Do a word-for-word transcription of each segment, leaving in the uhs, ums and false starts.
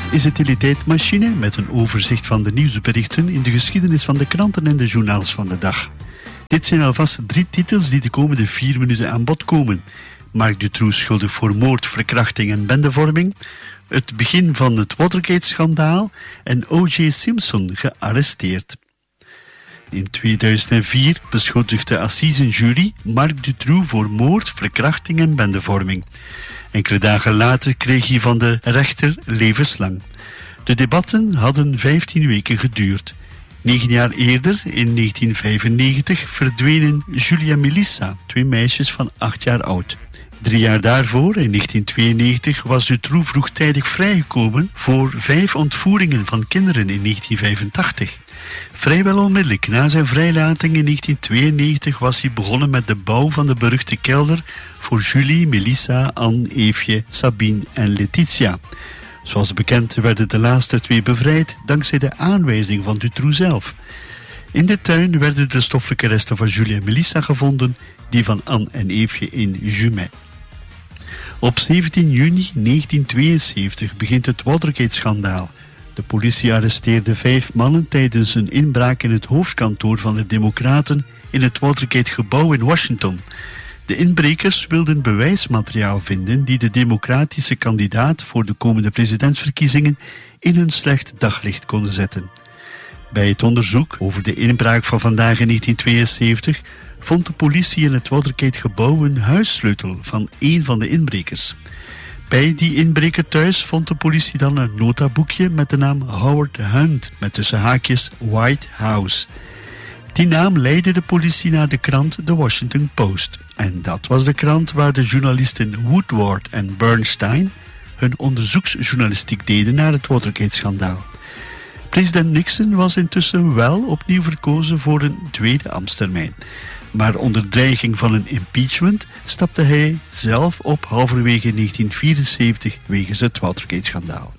is de Teletijdmachine met een overzicht van de nieuwsberichten in de geschiedenis van de kranten en de journaals van de dag. Dit zijn alvast drie titels die de komende vier minuten aan bod komen. Marc Dutroux schuldig voor moord, verkrachting en bendevorming, het begin van het Watergate-schandaal en O J Simpson gearresteerd. In tweeduizend vier beschuldigt de assisenjury Marc Dutroux voor moord, verkrachting en bendevorming. Enkele dagen later kreeg hij van de rechter levenslang. De debatten hadden vijftien weken geduurd. Negen jaar eerder, in negentien vijfennegentig, verdwenen Julia en Melissa, twee meisjes van acht jaar oud. Drie jaar daarvoor, in negentien tweeënnegentig, was Dutroux vroegtijdig vrijgekomen voor vijf ontvoeringen van kinderen in negentien vijfentachtig. Vrijwel onmiddellijk na zijn vrijlating in negentien tweeënnegentig was hij begonnen met de bouw van de beruchte kelder voor Julie, Melissa, Anne, Eefje, Sabine en Letitia. Zoals bekend werden de laatste twee bevrijd dankzij de aanwijzing van Dutroux zelf. In de tuin werden de stoffelijke resten van Julie en Melissa gevonden, die van Anne en Eefje in Jumet. Op zeventien juni negentien tweeënzeventig begint het Watergate-schandaal. De politie arresteerde vijf mannen tijdens een inbraak in het hoofdkantoor van de Democraten in het Watergate-gebouw in Washington. De inbrekers wilden bewijsmateriaal vinden die de democratische kandidaat voor de komende presidentsverkiezingen in een slecht daglicht konden zetten. Bij het onderzoek over de inbraak van vandaag in negentien tweeënzeventig vond de politie in het Watergate-gebouw een huissleutel van één van de inbrekers. Bij die inbreker thuis vond de politie dan een notaboekje met de naam Howard Hunt, met tussen haakjes White House. Die naam leidde de politie naar de krant The Washington Post. En dat was de krant waar de journalisten Woodward en Bernstein hun onderzoeksjournalistiek deden naar het Watergate-schandaal. President Nixon was intussen wel opnieuw verkozen voor een tweede ambtstermijn. Maar onder dreiging van een impeachment stapte hij zelf op halverwege negentien vierenzeventig wegens het Watergate-schandaal.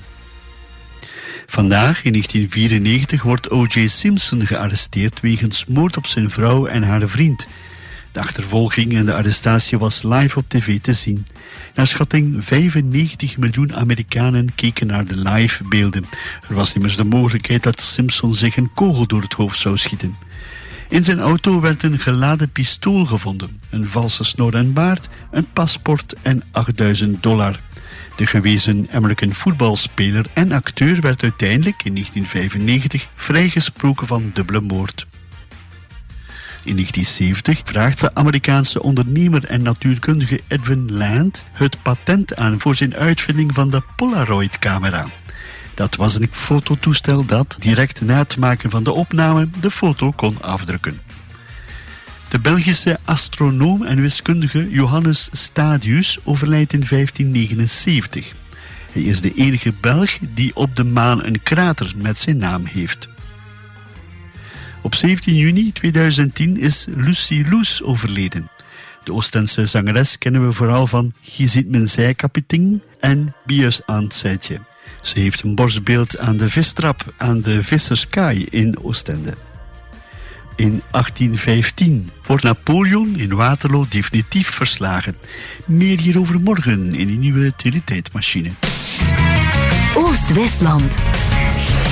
Vandaag, in negentien vierennegentig, wordt O J Simpson gearresteerd wegens moord op zijn vrouw en haar vriend. De achtervolging en de arrestatie was live op tv te zien. Naar schatting vijfennegentig miljoen Amerikanen keken naar de live beelden. Er was immers de mogelijkheid dat Simpson zich een kogel door het hoofd zou schieten. In zijn auto werd een geladen pistool gevonden, een valse snor en baard, een paspoort en achtduizend dollar. De gewezen American voetbalspeler en acteur werd uiteindelijk in negentien vijfennegentig vrijgesproken van dubbele moord. In negentien zeventig vraagt de Amerikaanse ondernemer en natuurkundige Edwin Land het patent aan voor zijn uitvinding van de Polaroid-camera. Dat was een fototoestel dat, direct na het maken van de opname, de foto kon afdrukken. De Belgische astronoom en wiskundige Johannes Stadius overlijdt in vijftien negenenzeventig. Hij is de enige Belg die op de maan een krater met zijn naam heeft. Op zeventien juni tweeduizend tien is Lucy Loes overleden. De Oostense zangeres kennen we vooral van Je ziet mijn zijkapitein en Bius aan het zijtje. Ze heeft een borstbeeld aan de vistrap aan de Visserskaai in Oostende. In achttien vijftien wordt Napoleon in Waterloo definitief verslagen. Meer hierover morgen in die nieuwe Teletijdmachine. Oost-Westland.